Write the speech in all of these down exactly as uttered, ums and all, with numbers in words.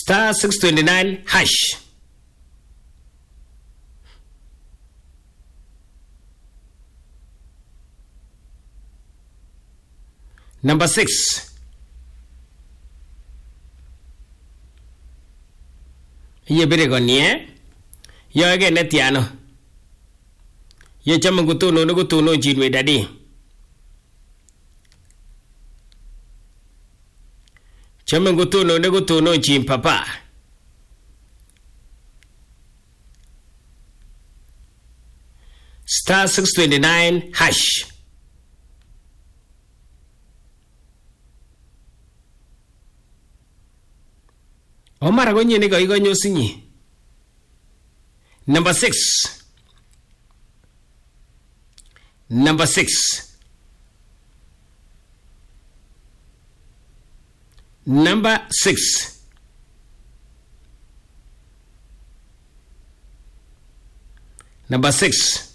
star six twenty-nine hash. Number six. Ye bere gonie. Yo again netiano. Ye chama gutuno no gutuno jinwe dadi. Chama gutuno no gutuno jin papa. Star six twenty-nine hash. Omara gonye ne go gonyo sinyi. Number six. Number six. Number six. Number six.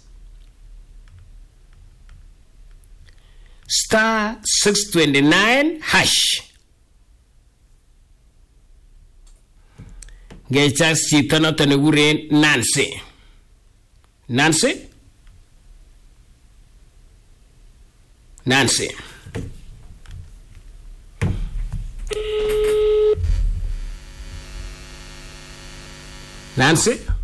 Star six twenty-nine hash. Gecha sitana tanegure Nancy. Nancy? Nancy. Nancy?